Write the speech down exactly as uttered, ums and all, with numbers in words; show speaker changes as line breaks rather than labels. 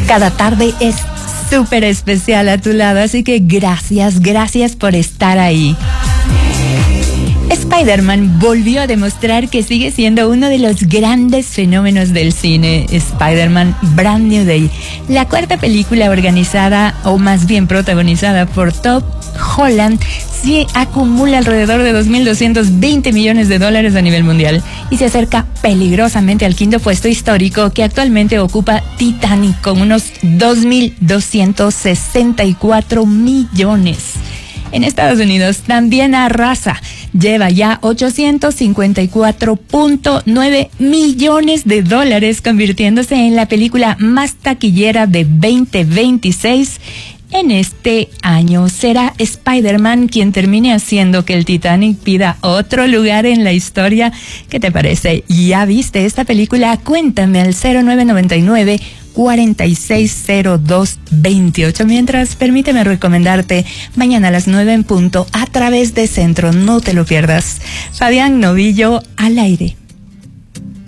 Cada tarde es súper especial a tu lado, así que gracias, gracias por estar ahí. Spider-Man volvió a demostrar que sigue siendo uno de los grandes fenómenos del cine. Spider-Man Brand New Day, la cuarta película organizada, o más bien protagonizada por Tom Holland, sí acumula alrededor de dos mil doscientos veinte millones de dólares a nivel mundial y se acerca peligrosamente al quinto puesto histórico que actualmente ocupa Titanic con unos dos mil doscientos sesenta y cuatro millones. En Estados Unidos también arrasa. Lleva ya ochocientos cincuenta y cuatro punto nueve millones de dólares, convirtiéndose en la película más taquillera de veinte veintiséis en este año. Será Spider-Man quien termine haciendo que el Titanic pida otro lugar en la historia. ¿Qué te parece? ¿Ya viste esta película? Cuéntame al cero nueve nueve nueve, cuarenta y seis cero dos veintiocho. Mientras, permíteme recomendarte mañana a las nueve en punto a través de Centro. No te lo pierdas. Fabián Novillo al aire.